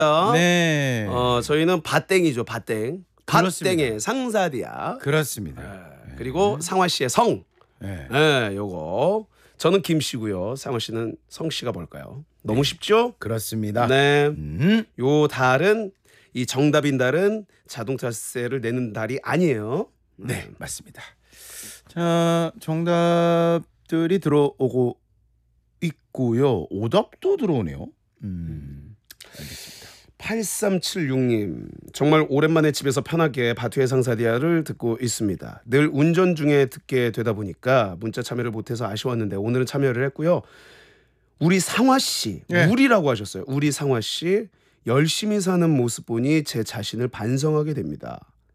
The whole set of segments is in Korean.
네. 저희는 밭땡이죠. 밭땡. 그렇습니다. 밭땡의 상사디아. 그렇습니다. 그리고 상화 씨의 성. 네. 네, 요거. 저는 김 씨고요. 상화 씨는 성 씨가 뭘까요? 너무 쉽죠? 그렇습니다. 네. 요 달은 이 정답인 달은 자동차세를 내는 달이 아니에요. 네, 맞습니다. 자, 정답들이 들어오고 있고요. 오답도 들어오네요. 알겠습니다. 8376님 정말 오랜만에 집에서 편하게 바투의 상사디아를 듣고 있습니다. 늘 운전 중에 듣게 되다 보니까 문자 참여를 못해서 아쉬웠는데 오늘은 참여를 했고요. 우리 상화씨 네. 우리라고 하셨어요. 우리 상화씨 열심히 사는 모습 보니 제 자신을 반성하게 됩니다.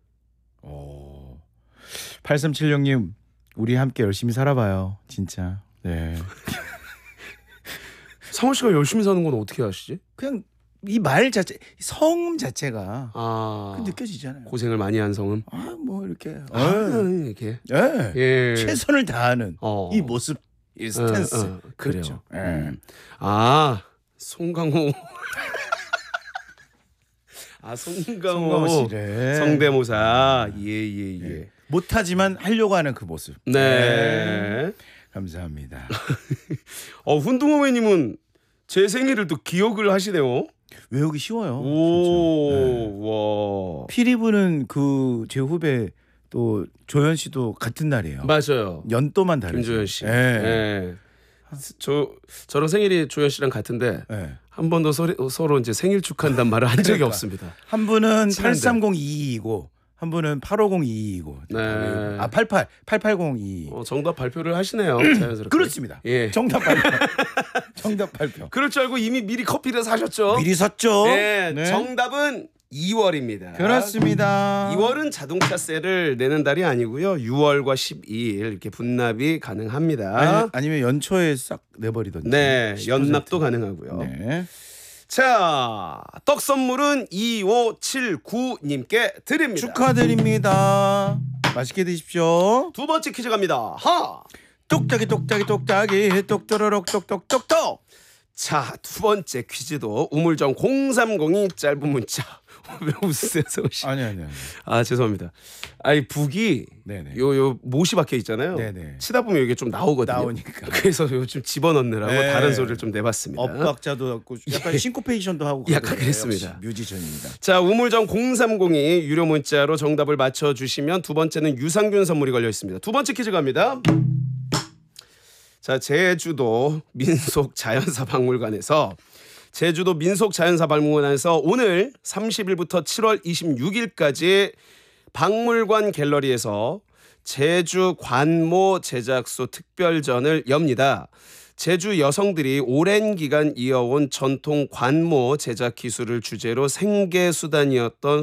8376님 우리 함께 열심히 살아봐요. 진짜. 네. 상화씨가 열심히 사는 건 어떻게 아시지? 그냥 이 말 자체, 성음 자체가 아, 느껴지잖아요. 고생을 많이 한 성은 뭐 이렇게 이렇게 예. 예. 최선을 다하는 이 모습, 이 스탠스. 그래요. 예. 아, 송강호. 아, 송강호 씨를 성대모사. 예. 못하지만 하려고 하는 그 모습. 네. 감사합니다. 훈둥어머님은 제 생일을 또 기억을 하시네요. 외우기 쉬워요. 오, 와. 피리부는 그 제 후배 또 조현 씨도 같은 날이에요. 맞아요. 연도만 다르죠. 김조현 씨. 예. 네. 저랑 생일이 조현 씨랑 같은데 예. 한 번도 서로 이제 생일 축하한다는 말을 한 적이 없습니다. 한 분은 친한데. 830222이고 한 분은 850222이고. 네. 88022. 정답 발표를 하시네요. 자연스럽게. 그렇습니다. 예. 정답 발표. 정답 발표. 그럴 줄 알고 이미 미리 커피를 사셨죠? 미리 샀죠. 네, 네. 정답은 2월입니다. 그렇습니다. 2월은 자동차세를 내는 달이 아니고요. 6월과 12일 이렇게 분납이 가능합니다. 아니면 연초에 싹 내버리던지. 네, 10%. 연납도 가능하고요. 네. 자, 떡 선물은 2579님께 드립니다. 축하드립니다. 맛있게 드십시오. 두 번째 퀴즈 갑니다. 하! 똑딱이 똑또로록 똑똑똑똑. 자, 두 번째 퀴즈도 우물정 030이 짧은 문자. 왜 웃으세요, 성우 씨? 아니. 아, 죄송합니다. 아이 북이 네네. 요 못이 박혀 있잖아요. 네네. 치다 보면 이게 좀 나오거든요. 나오니까. 그래서 요즘 집어넣느라고 네. 다른 소리를 좀 내봤습니다. 엇박자도 없고 약간 싱코페이션도 하고 약간 그러거든요. 그랬습니다. 역시 뮤지션입니다. 자, 우물정 030이 유료 문자로 정답을 맞춰주시면 두 번째는 유산균 선물이 걸려 있습니다. 두 번째 퀴즈 갑니다. 자, 제주도 민속자연사박물관에서 오늘 30일부터 7월 26일까지 박물관 갤러리에서 제주 관모 제작소 특별전을 엽니다. 제주 여성들이 오랜 기간 이어온 전통 관모 제작 기술을 주제로 생계 수단이었던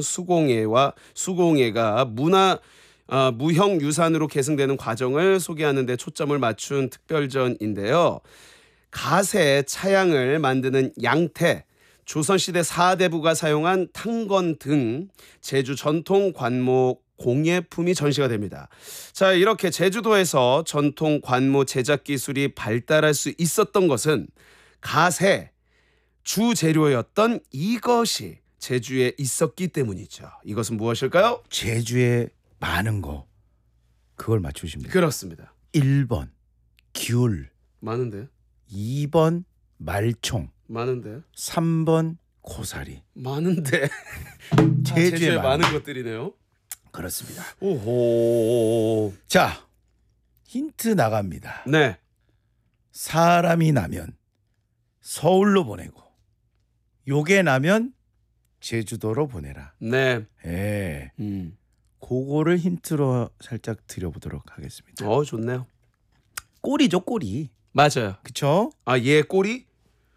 수공예가 무형 유산으로 계승되는 과정을 소개하는 데 초점을 맞춘 특별전인데요. 가세, 차양을 만드는 양태, 조선시대 사대부가 사용한 탕건 등 제주 전통 관모 공예품이 전시가 됩니다. 자, 이렇게 제주도에서 전통 관모 제작 기술이 발달할 수 있었던 것은 가세, 주재료였던 이것이 제주에 있었기 때문이죠. 이것은 무엇일까요? 제주에 많은 거 그걸 맞추시면 돼요. 그렇습니다. 1번 귤, 많은데? 2번 말총, 많은데? 3번 고사리. 많은데? 제주에 많은 것들이네요. 그렇습니다. 오호. 자, 힌트 나갑니다. 네. 사람이 나면 서울로 보내고 요게 나면 제주도로 보내라. 네. 예. 그거를 힌트로 살짝 드려보도록 하겠습니다. 좋네요. 꼬리죠, 꼬리. 맞아요. 그쵸? 아, 얘 꼬리?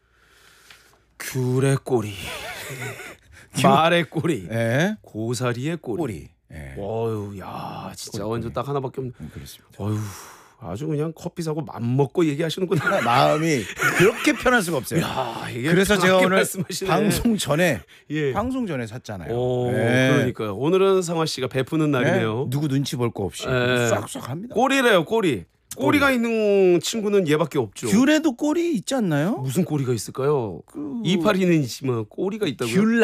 귤의 꼬리. 말의 꼬리. 예. 고사리의 꼬리. 꼬리. 예. 어휴, 야, 진짜 완전 딱 하나밖에 없네. 그렇습니다. 어휴, 아주 그냥 커피 사고 맘 먹고 얘기하시는구나. 마음이 그렇게 편할 수가 없어요. 야, 이게 그래서 제가 편하게 오늘 말씀하시네. 방송 전에 샀잖아요. 그러니까요. 오늘은 상화 씨가 베푸는 날이네요. 네. 누구 눈치 볼 거 없이 예. 싹싹 합니다. 꼬리래요, 꼬리. 꼬리가 있는 친구는 얘밖에 없죠. 귤에도 꼬리 있지 않나요? 무슨 꼬리가 있을까요? 이파리는 있지만 꼬리가 있다고요? 귤